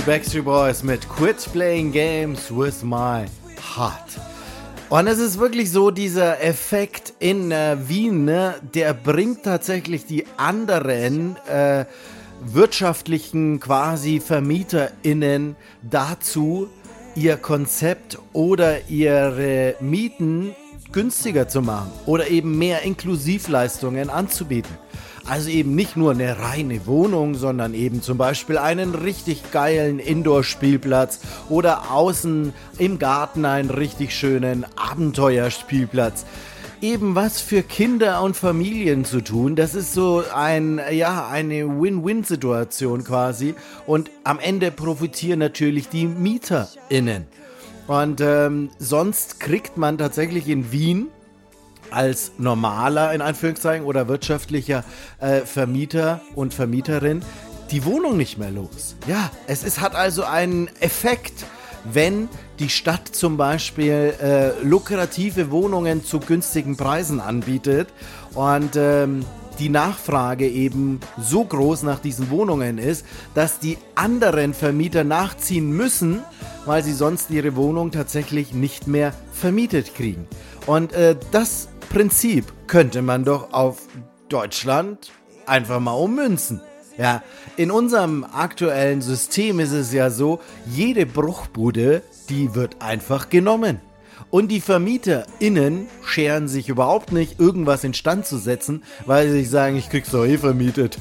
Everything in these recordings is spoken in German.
die Backstreet Boys mit Quit Playing Games with My Heart. Und es ist wirklich so, dieser Effekt in Wien, ne, der bringt tatsächlich die anderen wirtschaftlichen quasi VermieterInnen dazu, ihr Konzept oder ihre Mieten günstiger zu machen oder eben mehr Inklusivleistungen anzubieten. Also eben nicht nur eine reine Wohnung, sondern eben zum Beispiel einen richtig geilen Indoor-Spielplatz oder außen im Garten einen richtig schönen Abenteuerspielplatz. Eben was für Kinder und Familien zu tun, das ist so eine Win-Win-Situation quasi. Und am Ende profitieren natürlich die MieterInnen. Und sonst kriegt man tatsächlich in Wien als normaler, in Anführungszeichen, oder wirtschaftlicher Vermieter und Vermieterin die Wohnung nicht mehr los. Ja, hat also einen Effekt, wenn die Stadt zum Beispiel lukrative Wohnungen zu günstigen Preisen anbietet und die Nachfrage eben so groß nach diesen Wohnungen ist, dass die anderen Vermieter nachziehen müssen, weil sie sonst ihre Wohnung tatsächlich nicht mehr vermietet kriegen. Und das Prinzip könnte man doch auf Deutschland einfach mal ummünzen. Ja, in unserem aktuellen System ist es ja so, jede Bruchbude, die wird einfach genommen. Und die VermieterInnen scheren sich überhaupt nicht, irgendwas instand zu setzen, weil sie sich sagen, ich krieg's doch eh vermietet.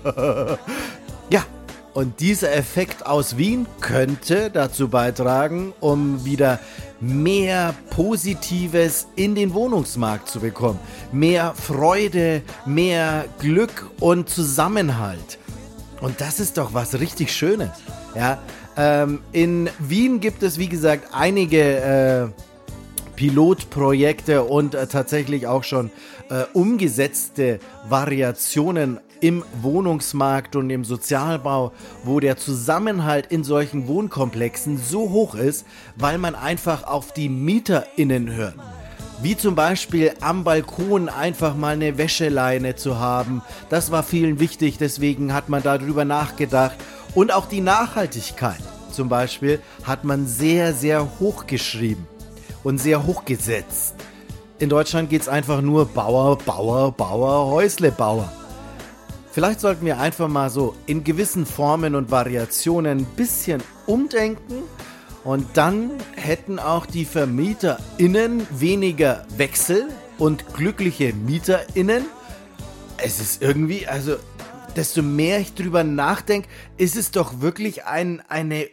Ja, und dieser Effekt aus Wien könnte dazu beitragen, um wieder mehr Positives in den Wohnungsmarkt zu bekommen. Mehr Freude, mehr Glück und Zusammenhalt. Und das ist doch was richtig Schönes. Ja, in Wien gibt es, wie gesagt, einige Pilotprojekte und tatsächlich auch schon umgesetzte Variationen im Wohnungsmarkt und im Sozialbau, wo der Zusammenhalt in solchen Wohnkomplexen so hoch ist, weil man einfach auf die MieterInnen hört. Wie zum Beispiel am Balkon einfach mal eine Wäscheleine zu haben. Das war vielen wichtig, deswegen hat man darüber nachgedacht. Und auch die Nachhaltigkeit zum Beispiel hat man sehr, sehr hoch geschrieben und sehr hoch gesetzt. In Deutschland geht es einfach nur Bauer, Bauer, Bauer, Häuslebauer. Vielleicht sollten wir einfach mal so in gewissen Formen und Variationen ein bisschen umdenken und dann hätten auch die VermieterInnen weniger Wechsel und glückliche MieterInnen. Es ist irgendwie, also desto mehr ich drüber nachdenke, ist es doch wirklich eine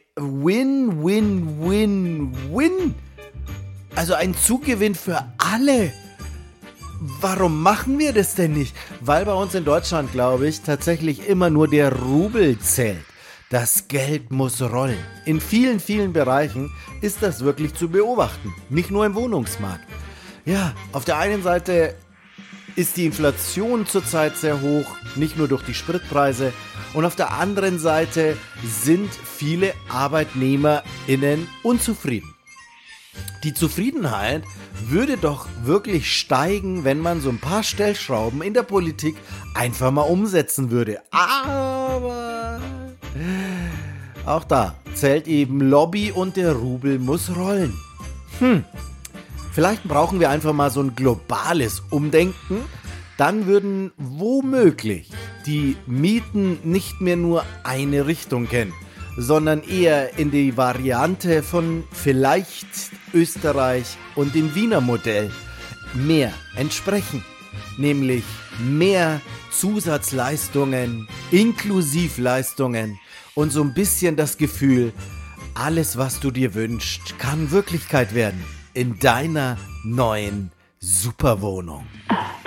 Win-Win-Win-Win. Also ein Zugewinn für alle. Warum machen wir das denn nicht? Weil bei uns in Deutschland, glaube ich, tatsächlich immer nur der Rubel zählt. Das Geld muss rollen. In vielen, vielen Bereichen ist das wirklich zu beobachten. Nicht nur im Wohnungsmarkt. Ja, auf der einen Seite ist die Inflation zurzeit sehr hoch, nicht nur durch die Spritpreise. Und auf der anderen Seite sind viele ArbeitnehmerInnen unzufrieden. Die Zufriedenheit würde doch wirklich steigen, wenn man so ein paar Stellschrauben in der Politik einfach mal umsetzen würde. Aber auch da zählt eben Lobby und der Rubel muss rollen. Vielleicht brauchen wir einfach mal so ein globales Umdenken. Dann würden womöglich die Mieten nicht mehr nur eine Richtung kennen, sondern eher in die Variante von vielleicht Österreich und dem Wiener Modell mehr entsprechen. Nämlich mehr Zusatzleistungen, Inklusivleistungen und so ein bisschen das Gefühl, alles was du dir wünschst, kann Wirklichkeit werden in deiner neuen Superwohnung.